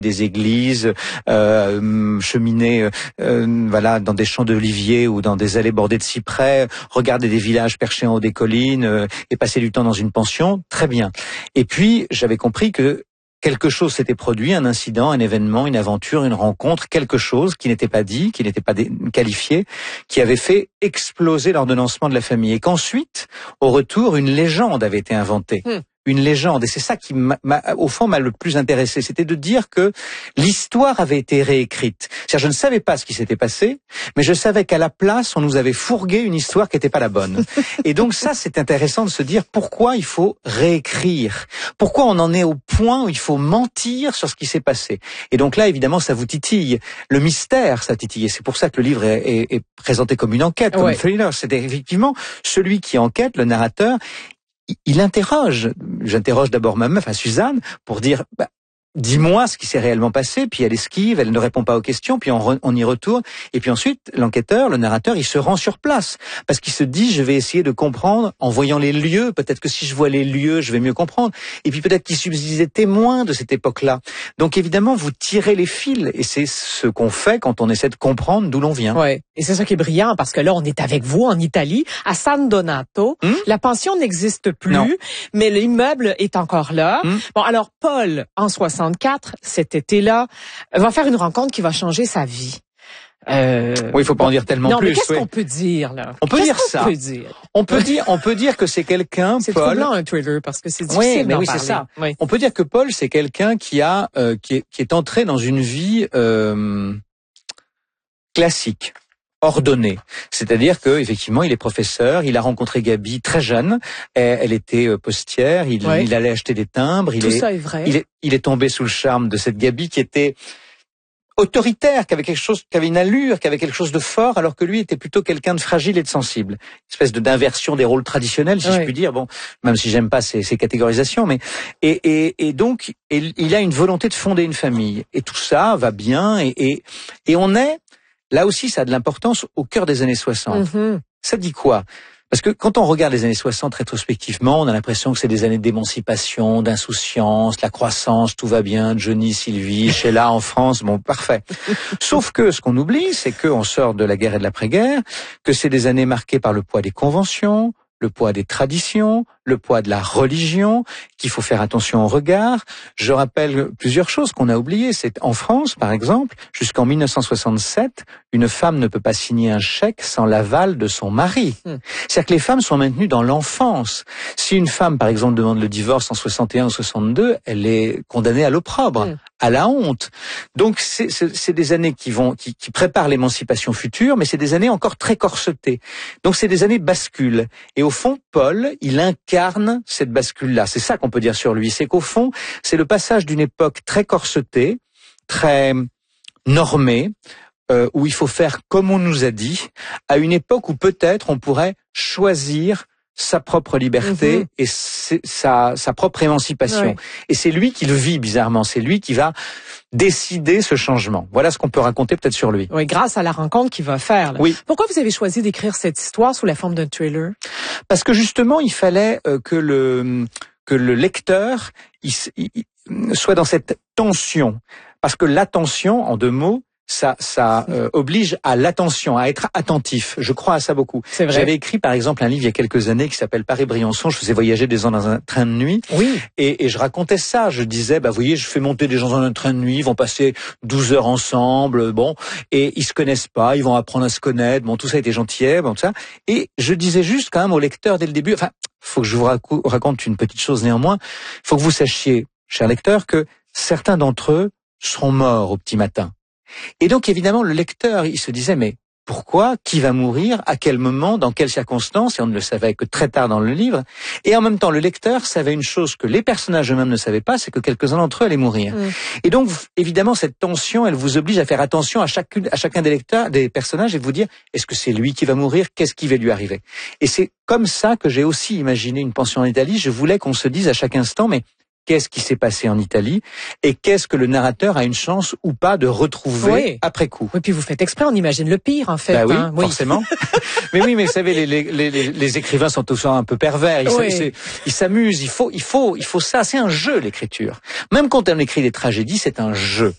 des églises, cheminer voilà, dans des champs d'oliviers ou dans des allées bordées de cyprès, regarder des villages perchés en haut des collines et passer du temps dans une pension, très bien. Et puis, j'avais compris que quelque chose s'était produit, un incident, un événement, une aventure, une rencontre, quelque chose qui n'était pas dit, qui n'était pas qualifié, qui avait fait exploser l'ordonnancement de la famille. Et qu'ensuite, au retour, une légende avait été inventée. Une légende. Et c'est ça qui au fond, m'a le plus intéressé. C'était de dire que l'histoire avait été réécrite. C'est-à-dire, je ne savais pas ce qui s'était passé, mais je savais qu'à la place, on nous avait fourgué une histoire qui n'était pas la bonne. Et donc ça, c'est intéressant de se dire pourquoi il faut réécrire. Pourquoi on en est au point où il faut mentir sur ce qui s'est passé. Et donc là, évidemment, ça vous titille. Le mystère, ça titille. Et c'est pour ça que le livre est présenté comme une enquête, comme un thriller. C'est effectivement celui qui enquête, le narrateur. Il interroge. J'interroge d'abord ma meuf, Suzanne, pour dire dis-moi ce qui s'est réellement passé, puis elle esquive, elle ne répond pas aux questions, puis on y retourne, et puis ensuite, l'enquêteur, le narrateur, il se rend sur place, parce qu'il se dit, je vais essayer de comprendre en voyant les lieux, peut-être que si je vois les lieux, je vais mieux comprendre, et puis peut-être qu'il subsiste des témoins de cette époque-là. Donc évidemment, vous tirez les fils, et c'est ce qu'on fait quand on essaie de comprendre d'où l'on vient. Ouais. Et c'est ça qui est brillant, parce que là, on est avec vous en Italie, à San Donato. La pension n'existe plus, mais l'immeuble est encore là. Bon, alors Paul, en 64, cet été-là, va faire une rencontre qui va changer sa vie. Oui, il faut pas en dire tellement plus. Non, mais qu'est-ce qu'on peut dire, là? On peut dire ça. On peut dire que c'est quelqu'un, c'est Paul. C'est troublant, un thriller, parce que c'est difficile d'en parler. C'est ça. Oui. On peut dire que Paul, c'est quelqu'un qui est entré dans une vie, classique. Ordonné, c'est-à-dire que effectivement il est professeur, il a rencontré Gabi très jeune, elle était postière, il allait acheter des timbres, ça est vrai. Il est tombé sous le charme de cette Gabi qui était autoritaire, qui avait une allure, qui avait quelque chose de fort, alors que lui était plutôt quelqu'un de fragile et de sensible. Une espèce d'inversion des rôles traditionnels, si je puis dire. Bon, même si j'aime pas ces catégorisations, mais et donc il a une volonté de fonder une famille, et tout ça va bien, et on est là aussi, ça a de l'importance au cœur des années 60. Ça dit quoi? Parce que quand on regarde les années 60 rétrospectivement, on a l'impression que c'est des années d'émancipation, d'insouciance, la croissance, tout va bien, Johnny, Sylvie, Sheila en France, bon, parfait. Sauf que ce qu'on oublie, c'est qu'on sort de la guerre et de l'après-guerre, que c'est des années marquées par le poids des conventions, le poids des traditions, le poids de la religion, qu'il faut faire attention au regard. Je rappelle plusieurs choses qu'on a oubliées. C'est en France, par exemple, jusqu'en 1967, une femme ne peut pas signer un chèque sans l'aval de son mari. C'est-à-dire que les femmes sont maintenues dans l'enfance. Si une femme, par exemple, demande le divorce en 61 ou 62, elle est condamnée à l'opprobre, à la honte. Donc c'est des années qui préparent l'émancipation future, mais c'est des années encore très corsetées. Donc c'est des années bascules. Et au fond, Paul, il incarne cette bascule-là. C'est ça qu'on peut dire sur lui. C'est qu'au fond, c'est le passage d'une époque très corsetée, très normée, où il faut faire comme on nous a dit, à une époque où peut-être on pourrait choisir sa propre liberté et sa propre émancipation. Et c'est lui qui le vit bizarrement. C'est lui qui va décider ce changement. Voilà ce qu'on peut raconter peut-être sur lui. Oui, grâce à la rencontre qu'il va faire. Là. Oui. Pourquoi vous avez choisi d'écrire cette histoire sous la forme d'un thriller? Parce que justement, il fallait que le lecteur il soit dans cette tension. Parce que l'attention, en 2 mots, ça oblige à l'attention, à être attentif. Je crois à ça beaucoup. C'est vrai. J'avais écrit par exemple un livre il y a quelques années qui s'appelle Paris-Briançon. Je faisais voyager des gens dans un train de nuit. Oui. Et je racontais ça. Je disais, vous voyez, je fais monter des gens dans un train de nuit, ils vont passer 12 heures ensemble, bon, et ils se connaissent pas, ils vont apprendre à se connaître, bon, tout ça était gentillet, bon, tout ça. Et je disais juste quand même au lecteur dès le début, faut que je vous raconte une petite chose néanmoins. Faut que vous sachiez, cher lecteur, que certains d'entre eux seront morts au petit matin. Et donc, évidemment, le lecteur, il se disait, mais pourquoi? Qui va mourir? À quel moment? Dans quelles circonstances? Et on ne le savait que très tard dans le livre. Et en même temps, le lecteur savait une chose que les personnages eux-mêmes ne savaient pas, c'est que quelques-uns d'entre eux allaient mourir. Et donc, évidemment, cette tension, elle vous oblige à faire attention à chacun des personnages et vous dire, est-ce que c'est lui qui va mourir? Qu'est-ce qui va lui arriver? Et c'est comme ça que j'ai aussi imaginé une pension en Italie. Je voulais qu'on se dise à chaque instant, mais qu'est-ce qui s'est passé en Italie et qu'est-ce que le narrateur a une chance ou pas de retrouver après coup. Oui, puis vous faites exprès, on imagine le pire en fait. Oui, forcément. mais oui, mais vous savez, les écrivains sont tous un peu pervers. Ils s'amusent. Il faut ça. C'est un jeu, l'écriture. Même quand on écrit des tragédies, c'est un jeu.